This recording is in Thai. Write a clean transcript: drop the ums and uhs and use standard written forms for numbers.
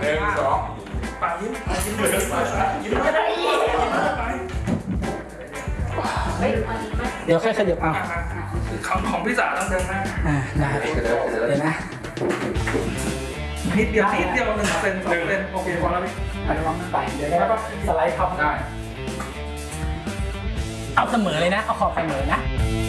1 2ปากยิ้มยิ้มไม่ได้เดี๋ยวค่อยขยับเอาของพี่สาวต้องเดินหน้าได้เดี๋ยวนะนิดเดียว1 เซน2 เซนโอเคพอแล้วพี่ระวังไปเดี๋ยวแล้วก็สไลด์ทับได้เอาเสมอเลยนะเอาขอบเสมอนะ